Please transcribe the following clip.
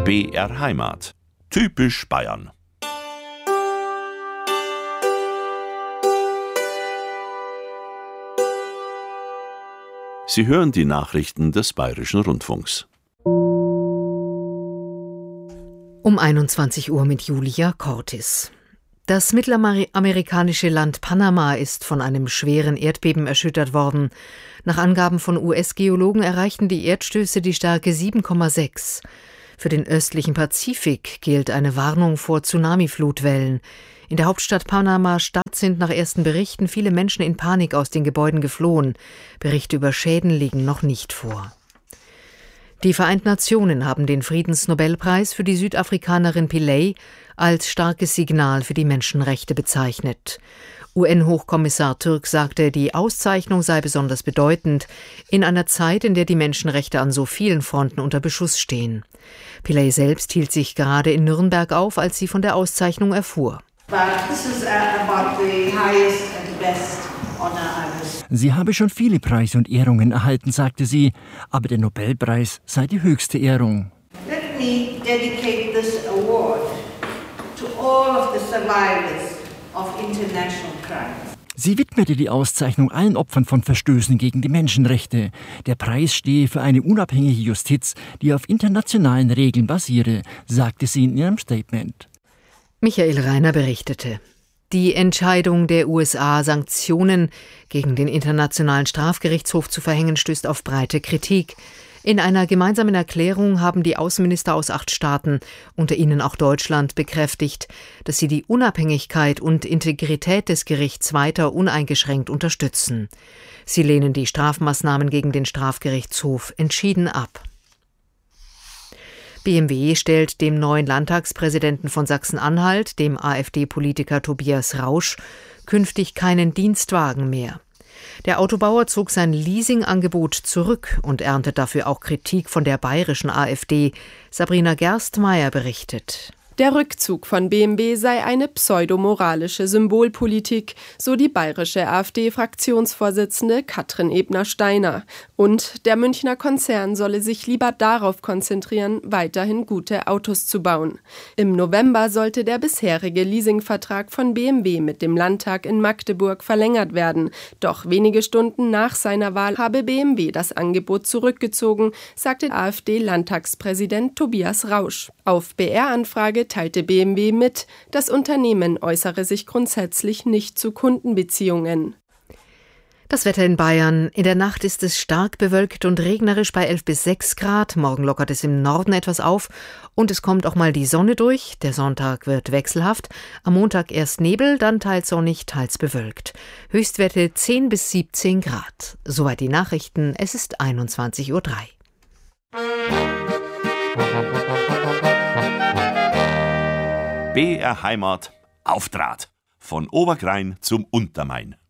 BR Heimat. Typisch Bayern. Sie hören die Nachrichten des Bayerischen Rundfunks. Um 21 Uhr mit Julia Cortis. Das mittelamerikanische Land Panama ist von einem schweren Erdbeben erschüttert worden. Nach Angaben von US-Geologen erreichten die Erdstöße die Stärke 7,6. Für den östlichen Pazifik gilt eine Warnung vor Tsunami-Flutwellen. In der Hauptstadt Panama-Stadt sind nach ersten Berichten viele Menschen in Panik aus den Gebäuden geflohen. Berichte über Schäden liegen noch nicht vor. Die Vereinten Nationen haben den Friedensnobelpreis für die Südafrikanerin Pillay als starkes Signal für die Menschenrechte bezeichnet. UN-Hochkommissar Türk sagte, die Auszeichnung sei besonders bedeutend in einer Zeit, in der die Menschenrechte an so vielen Fronten unter Beschuss stehen. Pillay selbst hielt sich gerade in Nürnberg auf, als sie von der Auszeichnung erfuhr. Sie habe schon viele Preise und Ehrungen erhalten, sagte sie, aber der Nobelpreis sei die höchste Ehrung. Let me dedicate this award to all of the survivors of international crimes. Sie widmete die Auszeichnung allen Opfern von Verstößen gegen die Menschenrechte. Der Preis stehe für eine unabhängige Justiz, die auf internationalen Regeln basiere, sagte sie in ihrem Statement. Michael Reiner berichtete. Die Entscheidung der USA, Sanktionen gegen den Internationalen Strafgerichtshof zu verhängen, stößt auf breite Kritik. In einer gemeinsamen Erklärung haben die Außenminister aus 8 Staaten, unter ihnen auch Deutschland, bekräftigt, dass sie die Unabhängigkeit und Integrität des Gerichts weiter uneingeschränkt unterstützen. Sie lehnen die Strafmaßnahmen gegen den Strafgerichtshof entschieden ab. BMW stellt dem neuen Landtagspräsidenten von Sachsen-Anhalt, dem AfD-Politiker Tobias Rausch, künftig keinen Dienstwagen mehr. Der Autobauer zog sein Leasingangebot zurück und erntet dafür auch Kritik von der bayerischen AfD. Sabrina Gerstmeier berichtet. Der Rückzug von BMW sei eine pseudomoralische Symbolpolitik, so die bayerische AfD-Fraktionsvorsitzende Katrin Ebner-Steiner. Und der Münchner Konzern solle sich lieber darauf konzentrieren, weiterhin gute Autos zu bauen. Im November sollte der bisherige Leasingvertrag von BMW mit dem Landtag in Magdeburg verlängert werden. Doch wenige Stunden nach seiner Wahl habe BMW das Angebot zurückgezogen, sagte AfD-Landtagspräsident Tobias Rausch. Auf BR-Anfrage teilte BMW mit, das Unternehmen äußere sich grundsätzlich nicht zu Kundenbeziehungen. Das Wetter in Bayern. In der Nacht ist es stark bewölkt und regnerisch bei 11 bis 6 Grad. Morgen lockert es im Norden etwas auf und es kommt auch mal die Sonne durch. Der Sonntag wird wechselhaft. Am Montag erst Nebel, dann teils sonnig, teils bewölkt. Höchstwerte 10 bis 17 Grad. Soweit die Nachrichten. Es ist 21:03 Uhr. BR Heimat auf Draht. Von Oberkrain zum Untermain.